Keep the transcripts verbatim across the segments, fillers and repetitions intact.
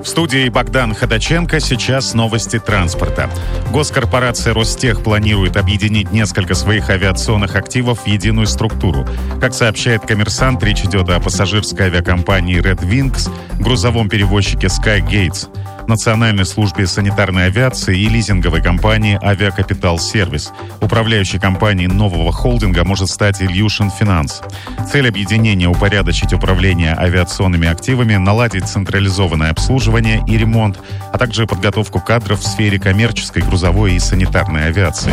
В студии Богдан Ходаченко. Сейчас новости транспорта. Госкорпорация Ростех планирует объединить несколько своих авиационных активов в единую структуру. Как сообщает «Коммерсант», речь идет о пассажирской авиакомпании Red Wings, грузовом перевозчике Skygates, Национальной службе санитарной авиации и лизинговой компании «Авиакапитал Сервис». Управляющей компанией нового холдинга может стать Ilyushin Finance. Цель объединения — упорядочить управление авиационными активами, наладить централизованное обслуживание и ремонт, а также подготовку кадров в сфере коммерческой, грузовой и санитарной авиации.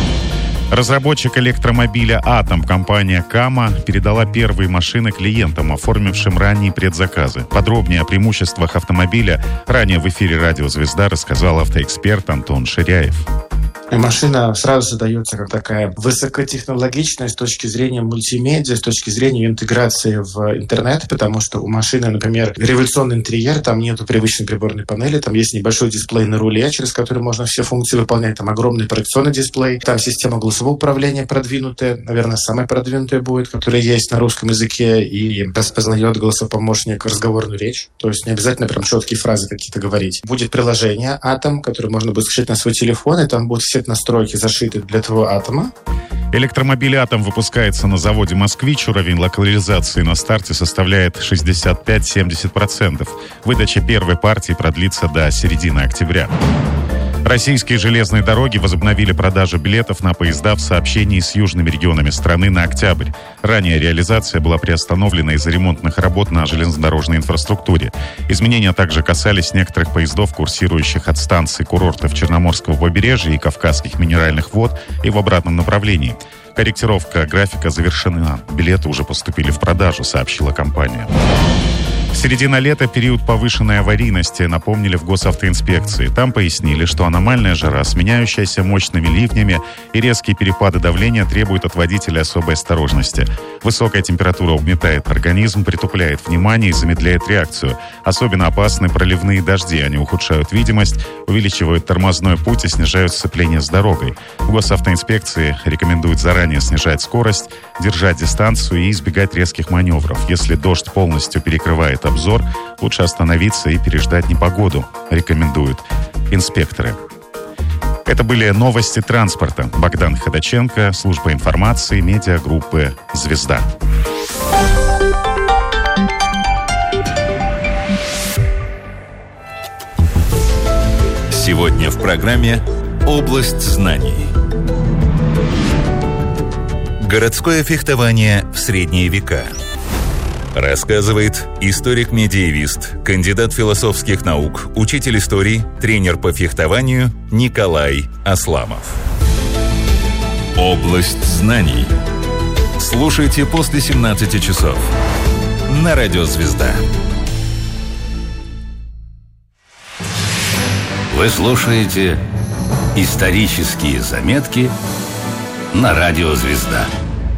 Разработчик электромобиля «Атом» компания «Кама» передала первые машины клиентам, оформившим ранние предзаказы. Подробнее о преимуществах автомобиля ранее в эфире «Радио Звезда» рассказал автоэксперт Антон Ширяев. Машина сразу задается как такая высокотехнологичная с точки зрения мультимедиа, с точки зрения интеграции в интернет, потому что у машины, например, революционный интерьер, там нету привычной приборной панели, там есть небольшой дисплей на руле, через который можно все функции выполнять, там огромный проекционный дисплей, там система голосового управления продвинутая, наверное, самая продвинутая будет, которая есть на русском языке и распознает голосопомощник разговорную речь, то есть не обязательно прям четкие фразы какие-то говорить. Будет приложение «Атом», которое можно будет скачать на свой телефон, и там будут все настройки зашиты для твоего «Атома». Электромобиль «Атом» выпускается на заводе «Москвич». Уровень локализации на старте составляет шестьдесят пять - семьдесят процентов. Выдача первой партии продлится до середины октября. Российские железные дороги возобновили продажу билетов на поезда в сообщении с южными регионами страны на октябрь. Ранее реализация была приостановлена из-за ремонтных работ на железнодорожной инфраструктуре. Изменения также касались некоторых поездов, курсирующих от станций курортов Черноморского побережья и Кавказских минеральных вод и в обратном направлении. Корректировка графика завершена. Билеты уже поступили в продажу, сообщила компания. Середина лета — период повышенной аварийности, напомнили в госавтоинспекции. Там пояснили, что аномальная жара, сменяющаяся мощными ливнями и резкие перепады давления требуют от водителя особой осторожности. Высокая температура угнетает организм, притупляет внимание и замедляет реакцию. Особенно опасны проливные дожди. Они ухудшают видимость, увеличивают тормозной путь и снижают сцепление с дорогой. В госавтоинспекции рекомендуют заранее снижать скорость, держать дистанцию и избегать резких маневров. Если дождь полностью перекрывает обзор, лучше остановиться и переждать непогоду, рекомендуют инспекторы. Это были новости транспорта. Богдан Ходаченко, служба информации, медиагруппы «Звезда». Сегодня в программе «Область знаний». Городское фехтование в средние века. Рассказывает историк-медиевист, кандидат философских наук, учитель истории, тренер по фехтованию Николай Асламов. Область знаний. Слушайте после семнадцати часов на Радио Звезда. Вы слушаете исторические заметки на Радио Звезда.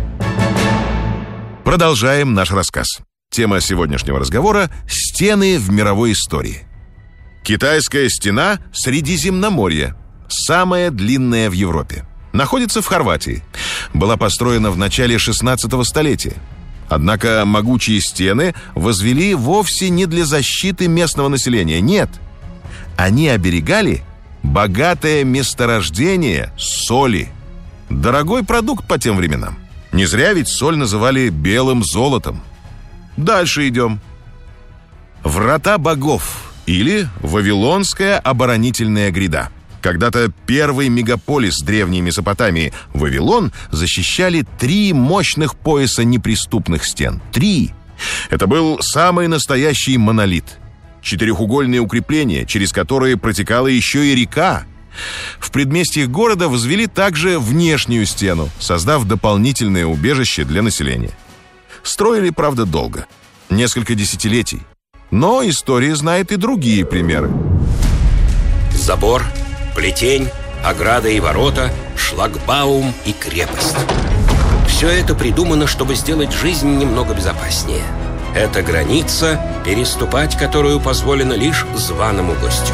Продолжаем наш рассказ. Тема сегодняшнего разговора — стены в мировой истории. Китайская стена Средиземноморья, самая длинная в Европе. Находится в Хорватии. Была построена в начале шестнадцатого столетия. Однако могучие стены возвели вовсе не для защиты местного населения. Нет. Они оберегали богатое месторождение соли. Дорогой продукт по тем временам. Не зря ведь соль называли белым золотом. Дальше идем. Врата богов или Вавилонская оборонительная гряда. Когда-то первый мегаполис древней Месопотамии, Вавилон, защищали три мощных пояса неприступных стен. Три. Это был самый настоящий монолит. Четырехугольные укрепления, через которые протекала еще и река. В предместьях города возвели также внешнюю стену, создав дополнительное убежище для населения. Строили, правда, долго. Несколько десятилетий. Но история знает и другие примеры. Забор, плетень, ограда и ворота, шлагбаум и крепость. Все это придумано, чтобы сделать жизнь немного безопаснее. Это граница, переступать которую позволено лишь званому гостю.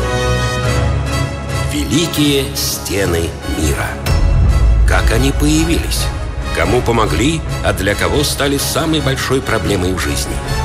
Великие стены мира. Как они появились? Кому помогли, а для кого стали самой большой проблемой в жизни?